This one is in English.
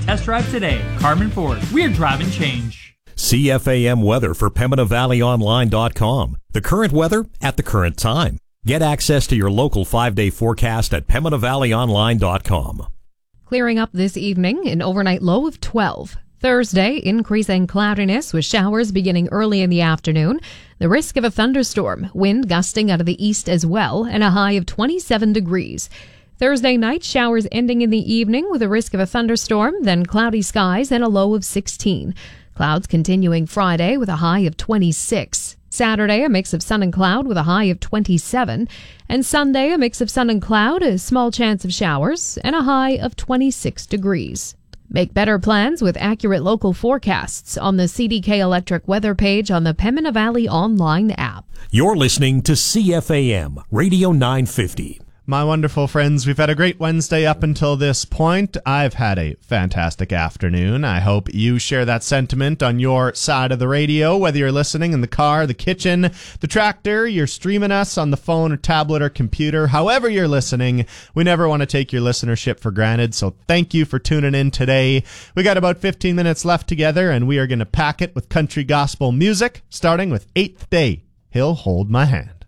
Test drive today. Carmen Ford. We're driving change. CFAM weather for PembinaValleyOnline.com. The current weather at the current time. Get access to your local 5-day forecast at PembinaValleyOnline.com. Clearing up this evening, an overnight low of 12. Thursday, increasing cloudiness with showers beginning early in the afternoon. The risk of a thunderstorm, wind gusting out of the east as well, and a high of 27 degrees. Thursday night, showers ending in the evening with a risk of a thunderstorm, then cloudy skies and a low of 16. Clouds continuing Friday with a high of 26. Saturday, a mix of sun and cloud with a high of 27. And Sunday, a mix of sun and cloud, a small chance of showers, and a high of 26 degrees. Make better plans with accurate local forecasts on the CDK Electric weather page on the Pembina Valley Online app. You're listening to CFAM Radio 950. My wonderful friends, we've had a great Wednesday up until this point. I've had a fantastic afternoon. I hope you share that sentiment on your side of the radio, whether you're listening in the car, the kitchen, the tractor, you're streaming us on the phone or tablet or computer. However you're listening, we never want to take your listenership for granted, so thank you for tuning in today. We got about 15 minutes left together, and we are going to pack it with country gospel music, starting with Eighth Day, He'll Hold My Hand.